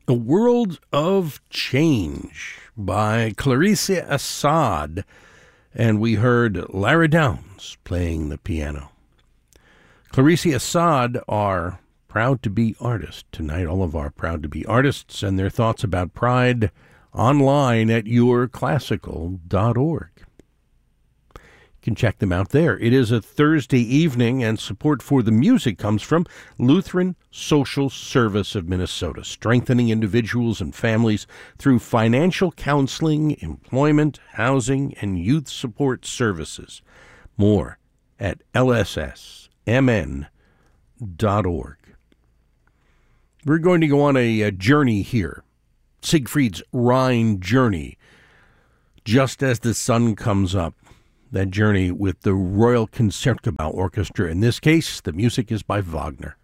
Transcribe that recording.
A World of Change by Clarissa Assad, and we heard Lara Downs playing the piano. Clarissa Assad are proud to be artists tonight. All of our proud to be artists and their thoughts about pride online at yourclassical.org. You can check them out there. It is a Thursday evening, and support for the music comes from Lutheran Social Service of Minnesota, strengthening individuals and families through financial counseling, employment, housing, and youth support services. More at lssmn.org. We're going to go on a journey here, Siegfried's Rhine journey, just as the sun comes up. That journey with the Royal Concertgebouw Orchestra. In this case, the music is by Wagner.